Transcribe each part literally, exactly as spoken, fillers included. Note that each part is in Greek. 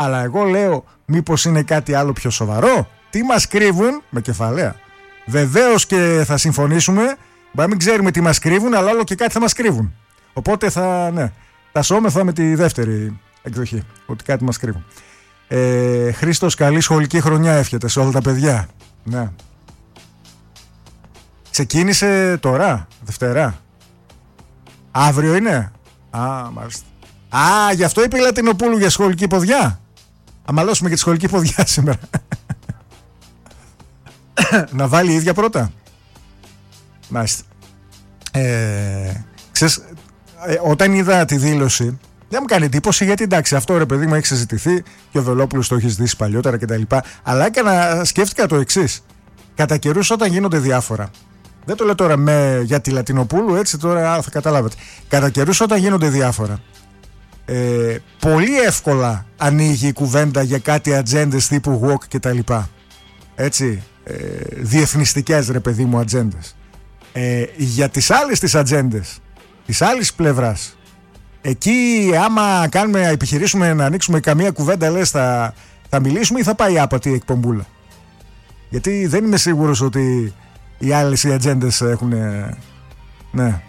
Αλλά εγώ λέω, μήπως είναι κάτι άλλο πιο σοβαρό? Τι μας κρύβουν, με κεφαλαία. Βεβαίως και θα συμφωνήσουμε. Μπορεί να μην ξέρουμε τι μας κρύβουν, αλλά άλλο και κάτι θα μας κρύβουν. Οπότε θα, ναι, θα σώμεθα με τη δεύτερη εκδοχή. Ότι κάτι μας κρύβουν. Ε, Χρήστος, καλή σχολική χρονιά εύχεται σε όλα τα παιδιά. Ναι. Ξεκίνησε τώρα, Δευτέρα. Αύριο είναι. Α, μάλιστα. Α, γι' αυτό είπε η Λατινοπούλου για σχολική ποδιά. Α, μαλώσουμε και τη σχολική ποδιά σήμερα. Να βάλει η ίδια πρώτα. Μάλιστα. Ε, ξέρεις, ε, όταν είδα τη δήλωση, δεν μου κάνει εντύπωση, γιατί εντάξει, αυτό ρε παιδί μου έχει συζητηθεί και ο Βελόπουλος το έχει ζητήσει παλιότερα κτλ. Αλλά έκανα, σκέφτηκα το εξής. Κατά καιρούς όταν γίνονται διάφορα. Δεν το λέω τώρα με, για τη Λατινοπούλου, έτσι τώρα α, θα καταλάβετε. Κατά καιρούς όταν γίνονται διάφορα, ε, πολύ εύκολα ανοίγει η κουβέντα για κάτι ατζέντες τύπου walk κτλ. Έτσι, ε, διεθνιστικές ρε παιδί μου ατζέντες. Ε, για τις άλλες τις ατζέντες της άλλης πλευράς, εκεί άμα κάνουμε, επιχειρήσουμε να ανοίξουμε καμία κουβέντα, λες θα, θα μιλήσουμε ή θα πάει άπατη η εκπομπούλα? Γιατί δεν είμαι σίγουρος ότι οι άλλες οι ατζέντες έχουν. Ναι.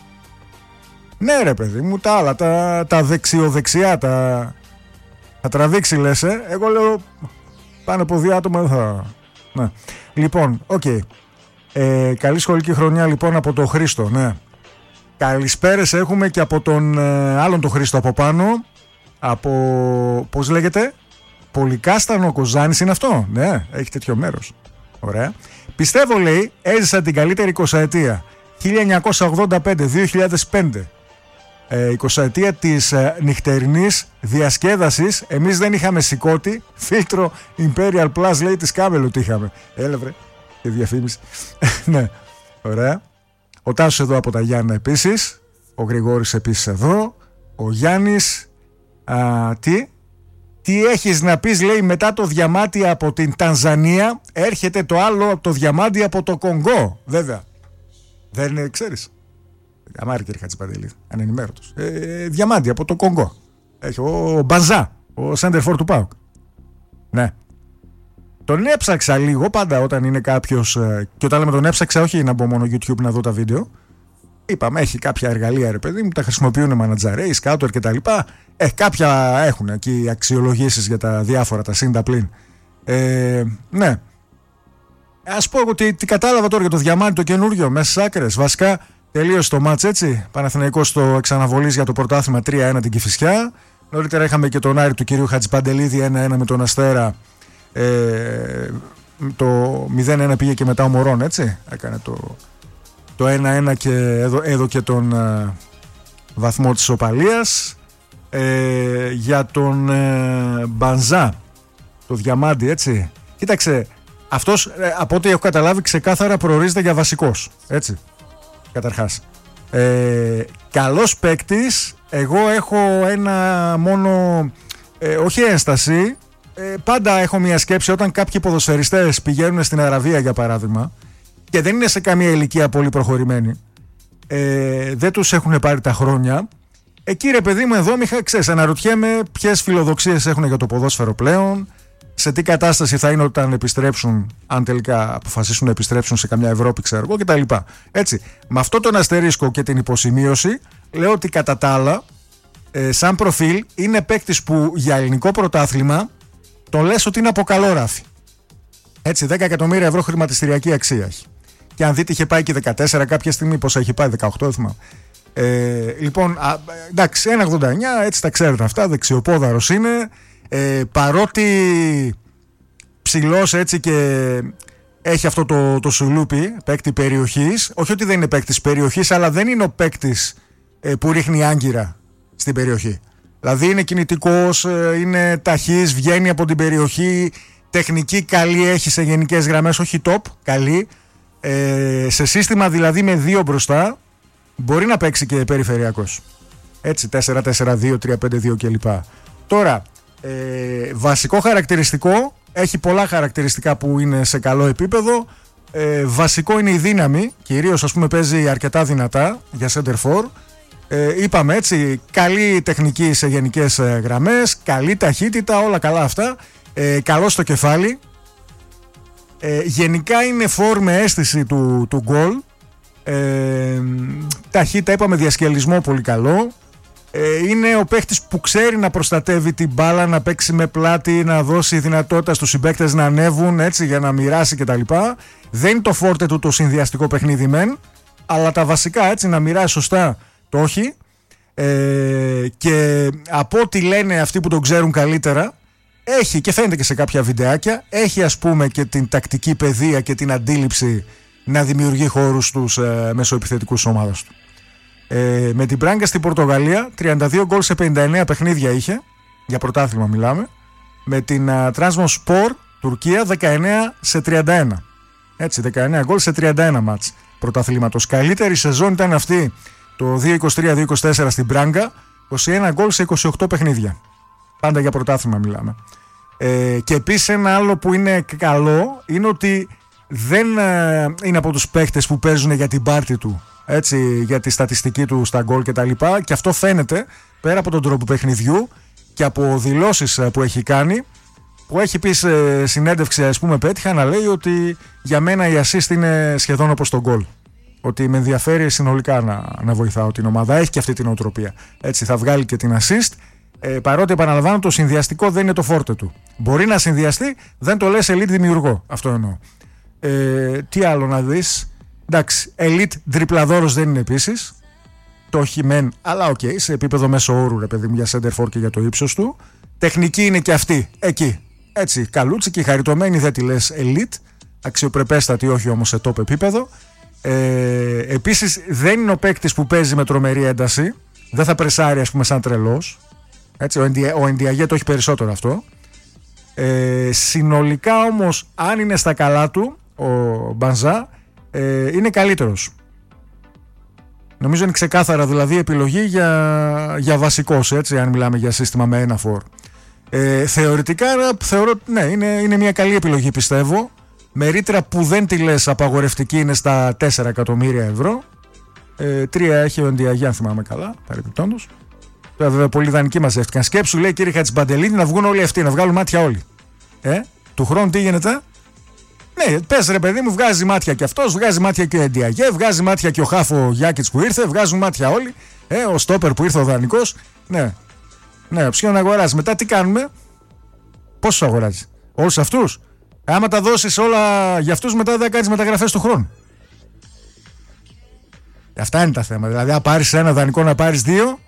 Ναι ρε παιδί μου, τα άλλα, τα, τα δεξιοδεξιά, τα θα τραβήξει λες, ε. Εγώ λέω πάνω από δύο άτομα δεν θα. Ναι. Λοιπόν, οκ. Okay. Ε, καλή σχολική χρονιά λοιπόν από τον Χρήστο, ναι. Καλησπέρες έχουμε και από τον ε, άλλον τον Χρήστο από πάνω. Από, πώς λέγεται, Πολυκάστανο Κοζάνης είναι αυτό? Ναι, έχει τέτοιο μέρος. Ωραία. Πιστεύω, λέει, έζησα την καλύτερη εικοσαετία χίλια εννιακόσια ογδόντα πέντε με δύο χιλιάδες πέντε. ε, εικοσαετία της ε, νυχτερινής διασκέδασης. Εμείς δεν είχαμε σηκώτη, φίλτρο Imperial Plus, λέει, της Camelot είχαμε. Έλευρε και διαφήμιση. Ναι, ωραία. Ο Τάσος εδώ από τα Γιάννα επίσης. Ο Γρηγόρης επίσης εδώ. Ο Γιάννης. Α, τι Τι έχεις να πεις, λέει, μετά το διαμάτι από την Τανζανία έρχεται το άλλο από το διαμάτι από το Κονγκό. Βέβαια. Δεν ε, ξέρεις. Αμάρικερ Χατζηπαντελή, ανενημέρωτος. Ε, διαμάτι από το Κονγκό. Έχει ο Μπανζά, ο Σέντερφορ του ΠΑΟΚ. Ναι. Τον έψαξα λίγο πάντα όταν είναι κάποιος. Ε, και όταν λέμε τον έψαξα, όχι να μπω μόνο YouTube να δω τα βίντεο. Είπαμε, έχει κάποια εργαλεία ρε παιδί μου, τα χρησιμοποιούν μανατζαρέοι, σκάουτερ κτλ. Ε, κάποια έχουν εκεί αξιολογήσεις για τα διάφορα, τα συν τα πλην. Ε, ναι. Ας πω ότι τι κατάλαβα τώρα για το διαμάντι το καινούριο, μέσα στις άκρες. Βασικά τελείωσε το μάτς έτσι. Παναθηναϊκός στο εξαναβολής για το πρωτάθλημα τρία ένα την Κηφισιά. Νωρίτερα είχαμε και τον Άρη του κυρίου Χατζηπαντελίδη ένα ένα με τον Αστέρα. Ε, το μηδέν ένα πήγε και μετά ο Μωρών, έτσι. Έκανε το. Το ένα ένα και έδω, έδωκε τον ε, βαθμό της ισοπαλίας. Ε, για τον ε, Μπανζά, το διαμάντι, έτσι. Κοίταξε, αυτός ε, από ό,τι έχω καταλάβει ξεκάθαρα προορίζεται για βασικός, έτσι. Καταρχάς ε, καλός παίκτης. Εγώ έχω ένα μόνο ε, όχι ένσταση, ε, πάντα έχω μια σκέψη όταν κάποιοι ποδοσφαιριστές πηγαίνουν στην Αραβία για παράδειγμα και δεν είναι σε καμία ηλικία πολύ προχωρημένη, ε, δεν τους έχουν πάρει τα χρόνια. Εκεί ρε παιδί μου εδώ μη ξέρεις, αναρωτιέμαι ποιες φιλοδοξίες έχουν για το ποδόσφαιρο πλέον, σε τι κατάσταση θα είναι όταν επιστρέψουν, αν τελικά αποφασίσουν να επιστρέψουν σε καμιά Ευρώπη, ξέρω εγώ κτλ. Έτσι, με αυτό τον αστερίσκο και την υποσημείωση, λέω ότι κατά τα άλλα, ε, σαν προφίλ, είναι παίκτης που για ελληνικό πρωτάθλημα το λες ότι είναι από καλό ράφι. Έτσι, δέκα εκατομμύρια ευρώ χρηματιστηριακή αξία έχει. Και αν δείτε, είχε πάει και δεκατέσσερα κάποια στιγμή, πόσα έχει πάει, δεκαοκτώ, δεν θυμάμαι. Ε, λοιπόν, α, εντάξει, ένα ογδόντα εννιά, έτσι τα ξέρετε αυτά, δεξιοπόδαρος είναι. Ε, παρότι ψηλός έτσι και έχει αυτό το, το σουλούπι, παίκτη περιοχής, όχι ότι δεν είναι παίκτης περιοχής, αλλά δεν είναι ο παίκτης ε, που ρίχνει άγκυρα στην περιοχή. Δηλαδή είναι κινητικός, ε, είναι ταχύς, βγαίνει από την περιοχή, τεχνική καλή έχει σε γενικές γραμμές, όχι top, καλή. Ε, σε σύστημα δηλαδή με δύο μπροστά, μπορεί να παίξει και περιφερειακός. Έτσι, τέσσερα τέσσερα δύο, τρία πέντε δύο κλπ. Τώρα, ε, βασικό χαρακτηριστικό, έχει πολλά χαρακτηριστικά που είναι σε καλό επίπεδο. Ε, βασικό είναι η δύναμη, κυρίως ας πούμε παίζει αρκετά δυνατά για center for. Ε, είπαμε έτσι, καλή τεχνική σε γενικές ε, γραμμές, καλή ταχύτητα, όλα καλά αυτά. Ε, καλό στο κεφάλι. Ε, γενικά είναι φόρ με αίσθηση του, του γκολ. Ε, ταχύτητα, είπαμε, διασκελισμό πολύ καλό. Ε, είναι ο παίχτης που ξέρει να προστατεύει την μπάλα, να παίξει με πλάτη, να δώσει δυνατότητα στους συμπαίκτες να ανέβουν έτσι, για να μοιράσει κτλ. Δεν είναι το φόρτε του το συνδυαστικό παιχνίδι μεν, αλλά τα βασικά, έτσι, να μοιράσει σωστά, το όχι. Ε, και από ό,τι λένε αυτοί που τον ξέρουν καλύτερα, έχει, και φαίνεται και σε κάποια βιντεάκια, έχει ας πούμε και την τακτική παιδεία και την αντίληψη να δημιουργεί χώρους στους ε, μεσοεπιθετικούς ομάδας του. Ε, με την Μπράγκα στην Πορτογαλία τριάντα δύο γκολ σε πενήντα εννέα παιχνίδια είχε, για πρωτάθλημα μιλάμε. Με την uh, Trabzonspor Τουρκία δεκαεννέα σε τριάντα ένα. Έτσι, δεκαεννέα γκολ σε τριάντα ένα μάτς πρωταθλήματος. Καλύτερη σεζόν ήταν αυτή το δύο χιλιάδες είκοσι τρία δύο χιλιάδες είκοσι τέσσερα στην Μπράγκα, είκοσι ένα γκολ σε είκοσι οκτώ παιχνίδια. Πάντα για πρωτάθλημα μιλάμε. Ε, και επίσης ένα άλλο που είναι καλό είναι ότι δεν ε, είναι από τους παίχτες που παίζουν για την πάρτη του, έτσι, για τη στατιστική του στα γκολ και τα λοιπά, και αυτό φαίνεται πέρα από τον τρόπο παιχνιδιού και από δηλώσεις που έχει κάνει, που έχει πει σε συνέντευξη, ας πούμε, πέτυχα να λέει ότι για μένα η assist είναι σχεδόν όπως το γκολ, ότι με ενδιαφέρει συνολικά να, να βοηθάω την ομάδα. Έχει και αυτή την οτροπία, έτσι, θα βγάλει και την assist, ε, παρότι επαναλαμβάνω το συνδυαστικό δεν είναι το φόρτε του. Μπορεί να συνδυαστεί, δεν το λες elite δημιουργό, αυτό εννοώ. Ε, τι άλλο να δεις? Εντάξει, elite τριπλαδόρος δεν είναι επίσης. Το έχει μεν, αλλά οκ, okay, σε επίπεδο μέσο όρου, ρε παιδί μου, για center for και για το ύψος του. Τεχνική είναι και αυτή, εκεί. Έτσι, καλούτσικη, χαριτωμένη, δεν τη λες elite. Αξιοπρεπέστατη, όχι όμως σε top επίπεδο. Ε, επίσης, δεν είναι ο παίκτης που παίζει με τρομερή ένταση. Δεν θα πρεσάρει, ας πούμε, σαν τρελός. Έτσι, ο Εντιαγέ το έχει περισσότερο αυτό. Ε, συνολικά όμως, αν είναι στα καλά του, ο Μπανζά ε, είναι καλύτερος. Νομίζω είναι ξεκάθαρα δηλαδή επιλογή για, για βασικός, έτσι, αν μιλάμε για σύστημα με ένα φορ. Ε, θεωρητικά θεωρώ, ναι, είναι, είναι μια καλή επιλογή, πιστεύω. Με ρήτρα που δεν τη λες απαγορευτική, είναι στα τέσσερα εκατομμύρια ευρώ. Ε, τρία έχει ο Εντιαγέ, αν θυμάμαι καλά, παρεμπιπτόντως. Τώρα βέβαια πολλοί δανεικοί μαζεύτηκαν. Σκέψου, λέει, κύριε Χατζιμπαντελίδη, να βγουν όλοι αυτοί, να βγάλουν μάτια όλοι. Ε, του χρόνου τι γίνεται? Ναι, πες ρε παιδί μου, βγάζει μάτια και αυτός, βγάζει μάτια και ο Εντιαγέ, βγάζει μάτια και ο Χάφο Γιάκητς που ήρθε, βγάζουν μάτια όλοι. Ε, ο στόπερ που ήρθε ο δανεικός. Ναι, ναι, ποιον αγοράζει. Μετά τι κάνουμε? Πόσους αγοράζει? Όλους αυτούς? Ε, άμα τα δώσεις όλα για αυτούς, μετά δεν κάνεις μεταγραφές του χρόνου. Αυτά είναι τα θέματα. Δηλαδή, αν πάρεις ένα δανεικό, να πάρεις δύο.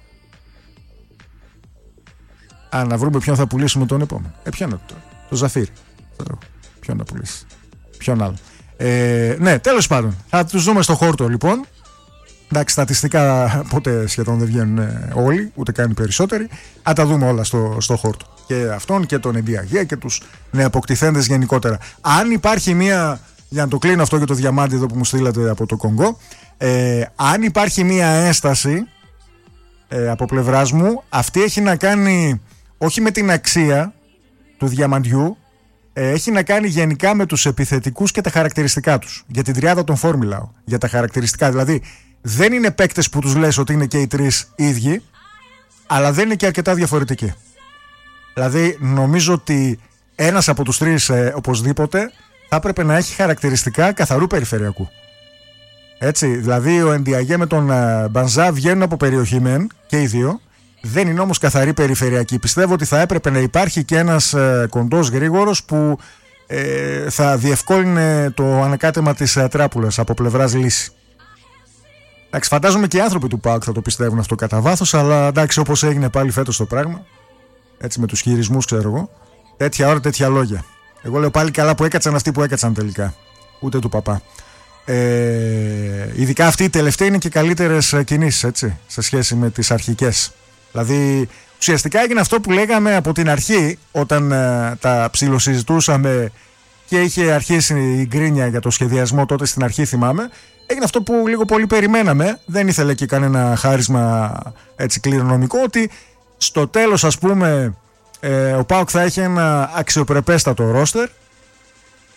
Α, να βρούμε ποιον θα πουλήσουμε τον επόμενο. Ε, ποιον είναι το, το Ζαφίρι. Ποιον να πουλήσει? Ποιον άλλο? Ε, ναι, τέλος πάντων. Θα τους δούμε στο χόρτο λοιπόν. Εντάξει, στατιστικά ποτέ σχεδόν δεν βγαίνουν όλοι, ούτε καν οι περισσότεροι. Θα τα δούμε όλα στο, στο χόρτο. Και αυτόν και τον Εντιαγέ και τους νεαποκτηθέντες γενικότερα. Αν υπάρχει μία, για να το κλείνω αυτό και το διαμάντι εδώ που μου στείλατε από το Κονγκό, ε, αν υπάρχει μία ένσταση ε, από πλευράς μου, αυτή έχει να κάνει όχι με την αξία του διαμαντιού, ε, έχει να κάνει γενικά με τους επιθετικούς και τα χαρακτηριστικά τους. Για την τριάδα των φόρ μιλάω. Για τα χαρακτηριστικά. Δηλαδή, δεν είναι παίκτες που τους λες ότι είναι και οι τρεις ίδιοι, αλλά δεν είναι και αρκετά διαφορετικοί. Δηλαδή, νομίζω ότι ένας από τους τρεις ε, οπωσδήποτε θα έπρεπε να έχει χαρακτηριστικά καθαρού περιφερειακού. Έτσι, δηλαδή ο Εντιαγέ με τον ε, Μπανζά βγαίνουν από περιοχή μεν και οι δύο, δεν είναι όμως καθαρή περιφερειακή. Πιστεύω ότι θα έπρεπε να υπάρχει και ένας ε, κοντός γρήγορος που ε, θα διευκόλυνε το ανακάτεμα της ε, τράπουλας από πλευράς λύση. Εντάξει, φαντάζομαι και οι άνθρωποι του ΠΑΟΚ θα το πιστεύουν αυτό κατά βάθος, αλλά εντάξει, όπως έγινε πάλι φέτος το πράγμα, έτσι με τους χειρισμούς, ξέρω εγώ, τέτοια ώρα τέτοια λόγια. Εγώ λέω πάλι καλά που έκατσαν αυτοί που έκατσαν τελικά. Ούτε του παπά. Ε, ειδικά αυτοί οι τελευταίοι είναι και καλύτερες κινήσεις, έτσι, σε σχέση με τις αρχικές. Δηλαδή, ουσιαστικά έγινε αυτό που λέγαμε από την αρχή, όταν ε, τα ψιλοσυζητούσαμε και είχε αρχίσει η γκρίνια για το σχεδιασμό τότε στην αρχή, θυμάμαι. Έγινε αυτό που λίγο πολύ περιμέναμε. Δεν ήθελε και κανένα χάρισμα έτσι κληρονομικό, ότι στο τέλος, ας πούμε, ε, ο ΠΑΟΚ θα έχει ένα αξιοπρεπέστατο ρόστερ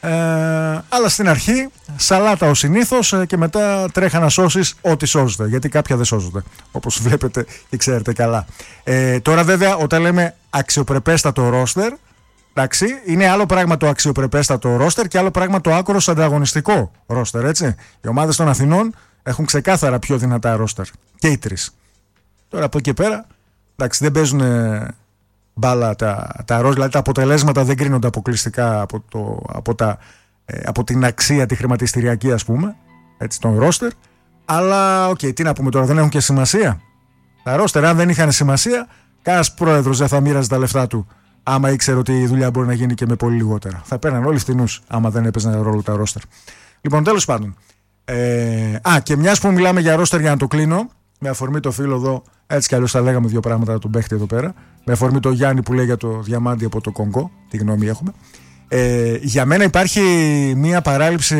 Ε, αλλά στην αρχή σαλάτα ως συνήθως και μετά τρέχα να σώσεις ό,τι σώζεται, γιατί κάποια δεν σώζονται, όπως βλέπετε και ξέρετε καλά. Ε, τώρα βέβαια όταν λέμε αξιοπρεπέστατο ρόστερ, εντάξει, είναι άλλο πράγμα το αξιοπρεπέστατο ρόστερ και άλλο πράγμα το άκρος ανταγωνιστικό ρόστερ, έτσι. Οι ομάδες των Αθηνών έχουν ξεκάθαρα πιο δυνατά ρόστερ και οι τρεις. Τώρα από εκεί και πέρα, εντάξει, δεν παίζουν μπάλα τα, τα ρόστερ, δηλαδή τα αποτελέσματα δεν κρίνονται αποκλειστικά από, το, από, τα, ε, από την αξία τη χρηματιστηριακή, ας πούμε, έτσι, των ρόστερ. Αλλά, οκ, okay, τι να πούμε τώρα, δεν έχουν και σημασία. Τα ρόστερ, αν δεν είχαν σημασία, κανένας πρόεδρος δεν θα μοίραζε τα λεφτά του, άμα ήξερε ότι η δουλειά μπορεί να γίνει και με πολύ λιγότερα. Θα παίρναν όλοι φτηνούς, άμα δεν έπαιζαν ρόλο τα ρόστερ. Λοιπόν, τέλος πάντων. Ε, α, και μιας που μιλάμε για ρόστερ, για να το κλείνω, με αφορμή το φίλο εδώ, έτσι κι αλλιώς θα λέγαμε δύο πράγματα τον παίχτη εδώ πέρα, με αφορμή το Γιάννη που λέει για το διαμάντι από το Κονγκό, τι γνώμη έχουμε. Ε, για μένα υπάρχει μια παράληψη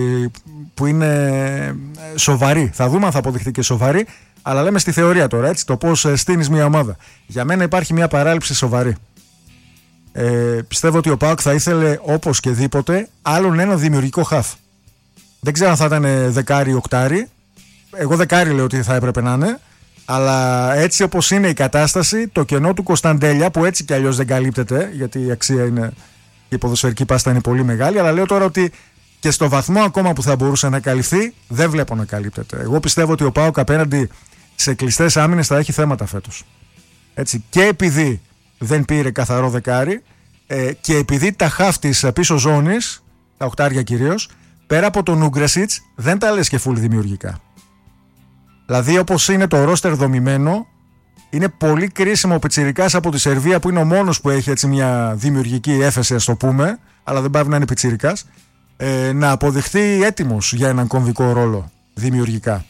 που είναι σοβαρή. Θα δούμε αν θα αποδειχθεί και σοβαρή, αλλά λέμε στη θεωρία τώρα, έτσι, το πώς στείνεις μια ομάδα. Για μένα υπάρχει μια παράληψη σοβαρή. Ε, πιστεύω ότι ο ΠΑΟΚ θα ήθελε όπως και δίποτε άλλον ένα δημιουργικό χαφ. Δεν ξέρω αν θα ήταν δεκάρι ή οκτάρι. Εγώ δεκάρι λέω ότι θα έπρεπε να είναι. Αλλά έτσι όπως είναι η κατάσταση, το κενό του Κωνσταντέλια, που έτσι κι αλλιώς δεν καλύπτεται, γιατί η αξία είναι, η ποδοσφαιρική πάστα είναι πολύ μεγάλη, αλλά λέω τώρα ότι και στο βαθμό ακόμα που θα μπορούσε να καλυφθεί, δεν βλέπω να καλύπτεται. Εγώ πιστεύω ότι ο ΠΑΟΚ απέναντι σε κλειστές άμυνες θα έχει θέματα φέτος. Έτσι, και επειδή δεν πήρε καθαρό δεκάρι, ε, και επειδή τα χαφ της πίσω ζώνης, τα οχτάρια κυρίως, πέρα από τον Ούγκρεσιτς, δεν τα λες και φουλ δημιουργικά. Δηλαδή, όπως είναι το ρόστερ δομημένο, είναι πολύ κρίσιμο ο πιτσιρικάς από τη Σερβία, που είναι ο μόνος που έχει έτσι μια δημιουργική έφεση, ας το πούμε, αλλά δεν πάει να είναι πιτσιρικάς, ε, να αποδειχθεί έτοιμος για έναν κομβικό ρόλο δημιουργικά.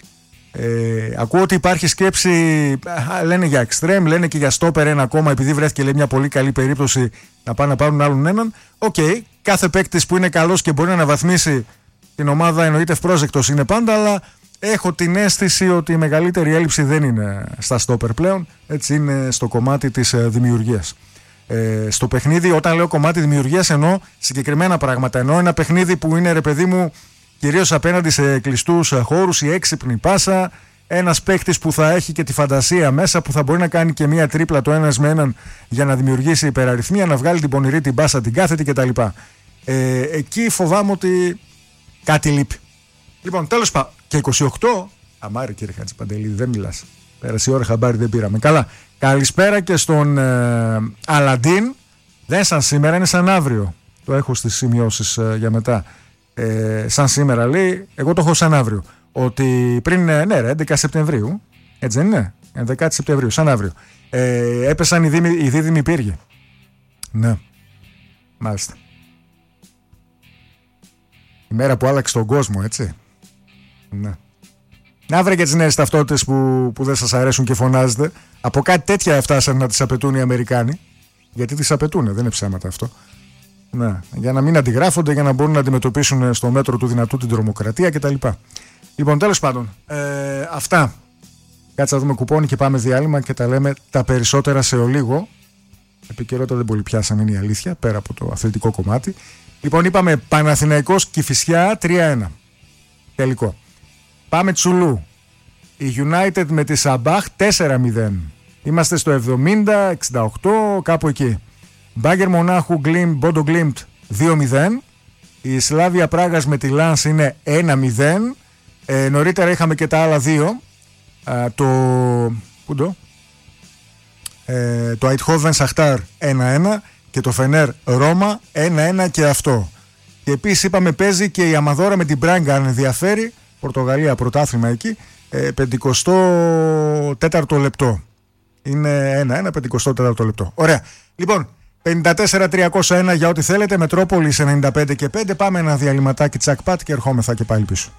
Ε, ακούω ότι υπάρχει σκέψη, α, λένε για εξτρέμ, λένε και για στόπερ ένα ακόμα, επειδή βρέθηκε, λέει, μια πολύ καλή περίπτωση να πάνε να πάρουν άλλον έναν. Οκ, okay, κάθε παίκτης που είναι καλός και μπορεί να αναβαθμίσει την ομάδα, εννοείται ευπρόσδεκτος είναι πάντα, αλλά έχω την αίσθηση ότι η μεγαλύτερη έλλειψη δεν είναι στα στόπερ πλέον, έτσι, είναι στο κομμάτι της ε, δημιουργίας. Ε, στο παιχνίδι, όταν λέω κομμάτι δημιουργίας, εννοώ συγκεκριμένα πράγματα. Εννοώ ένα παιχνίδι που είναι, ρε παιδί μου, κυρίως απέναντι σε κλειστούς χώρους, η έξυπνη πάσα, ένας παίκτης που θα έχει και τη φαντασία μέσα, που θα μπορεί να κάνει και μία τρίπλα το ένας με έναν για να δημιουργήσει υπεραριθμία, να βγάλει την πονηρή την πάσα, την κάθετη κτλ. Ε, εκεί φοβάμαι ότι κάτι λείπει. Λοιπόν, τέλος πάντων. Και είκοσι οκτώ, αμάρι κύριε Χατζηπαντελίδη, δεν μιλάς. Πέρασε η ώρα, χαμπάρι δεν πήραμε. Καλά. Καλησπέρα και στον ε, Αλαντίν. Δεν σαν σήμερα, είναι σαν αύριο. Το έχω στις σημειώσεις ε, για μετά. Ε, σαν σήμερα λέει, εγώ το έχω σαν αύριο. Ότι πριν, ε, ναι, ρε, έντεκα Σεπτεμβρίου, έτσι δεν είναι, έντεκα Σεπτεμβρίου, σαν αύριο, ε, έπεσαν οι, δήμοι, οι δίδυμοι πύργοι. Ναι, μάλιστα. Η μέρα που άλλαξε τον κόσμο, έτσι. Ναι. Να βρε και τις νέες ταυτότητες που, που δεν σας αρέσουν και φωνάζετε. Από κάτι τέτοια έφτασαν να τις απαιτούν οι Αμερικάνοι. Γιατί τις απαιτούν, δεν είναι ψέματα αυτό. Ναι. Για να μην αντιγράφονται, για να μπορούν να αντιμετωπίσουν στο μέτρο του δυνατού την τρομοκρατία κτλ. Λοιπόν, τέλος πάντων, ε, αυτά. Κάτσε να δούμε κουπόνι και πάμε διάλειμμα και τα λέμε τα περισσότερα σε ολίγο. Επικαιρότητα δεν πολύ πιάσαμε, είναι η αλήθεια, πέρα από το αθλητικό κομμάτι. Λοιπόν, είπαμε Παναθηναϊκός Κηφισιά τρία ένα. Τελικό. Πάμε Τσουλού. Η United με τη Σαμπάχ τέσσερα μηδέν. Είμαστε στο εβδομήντα εξήντα οκτώ, κάπου εκεί. Μπάγκερ Μονάχου Μπόντο Γκλίμπτ δύο μηδέν. Η Σλάβια Πράγας με τη Λάνς είναι ένα μηδέν. Ε, νωρίτερα είχαμε και τα άλλα δύο. Α, το πού το? Ε, το Αιτχόβεν Σαχτάρ ένα ένα και το Φενέρ Ρώμα ένα ένα και αυτό. Και επίσης είπαμε παίζει και η Αμαδόρα με την Μπράγκα, αν ενδιαφέρει. Πορτογαλία, πρωτάθλημα εκεί, ε, πενηκοστό τέταρτο λεπτό. Είναι ένα ένα, πενηκοστό τέταρτο λεπτό. Ωραία. Λοιπόν, πενήντα τέσσερα τριακόσια ένα για ό,τι θέλετε. Μετρόπολης ενενήντα πέντε και πέντε. Πάμε ένα διαλυματάκι τσακπάτ και ερχόμεθα και πάλι πίσω.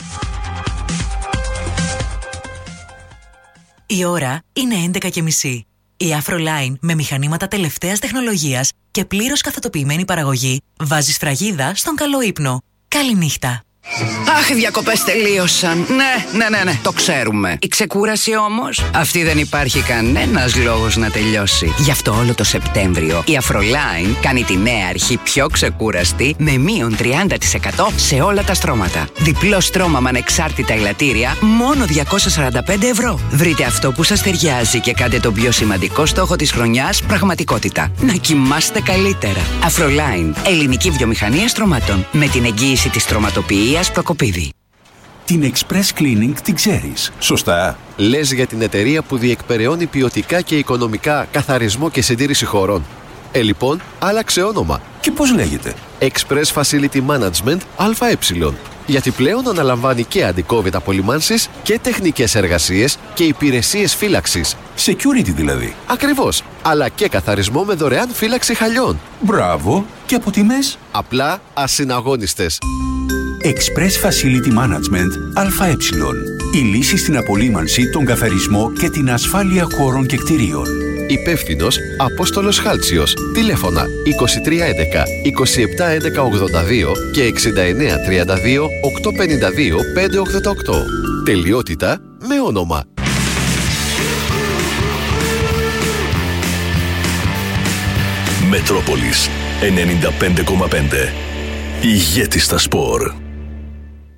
Η ώρα είναι έντεκα και μισή. Η Afroline με μηχανήματα τελευταίας τεχνολογίας και πλήρως καθοτοποιημένη παραγωγή βάζει σφραγίδα στον καλό ύπνο. Καληνύχτα. Αχ, οι διακοπές τελείωσαν. Ναι, ναι, ναι, ναι, το ξέρουμε. Η ξεκούραση όμως, αυτή δεν υπάρχει κανένας λόγος να τελειώσει. Γι' αυτό όλο το Σεπτέμβριο η Afroline κάνει τη νέα αρχή πιο ξεκούραστη με μείον τριάντα τοις εκατό σε όλα τα στρώματα. Διπλό στρώμα με ανεξάρτητα ελαττήρια, μόνο διακόσια σαράντα πέντε ευρώ. Βρείτε αυτό που σας ταιριάζει και κάντε τον πιο σημαντικό στόχο της χρονιάς πραγματικότητα. Να κοιμάστε καλύτερα. Afroline, ελληνική βιομηχανία στρωμάτων. Με την εγγύηση της στρωματοποιίας Προκοπίδη. Την Express Cleaning την ξέρεις, σωστά? Λες για την εταιρεία που διεκπεραιώνει ποιοτικά και οικονομικά καθαρισμό και συντήρηση χωρών. Ε, λοιπόν, άλλαξε όνομα. Και πώς λέγεται? Express Facility Management ΑΕ. Γιατί πλέον αναλαμβάνει και αντικόβιτα απολυμάνσεις και τεχνικές εργασίες και υπηρεσίες φύλαξης. Security δηλαδή. Ακριβώς. Αλλά και καθαρισμό με δωρεάν φύλαξη χαλιών. Μπράβο. Και από τιμές? Απλά ασυναγώνιστες. Express Facility Management ΑΕ. Η λύση στην απολύμανση, τον καθαρισμό και την ασφάλεια χώρων και κτηρίων. Υπεύθυνος Απόστολος Χάλτσιος. Τηλέφωνα είκοσι τρία έντεκα είκοσι επτά έντεκα ογδόντα δύο και εξήντα εννέα τριάντα δύο οκτακόσια πενήντα δύο πεντακόσια ογδόντα οκτώ. Τελειότητα με όνομα. Μετρόπολης ενενήντα πέντε κόμμα πέντε. Ηγέτη στα σπορ.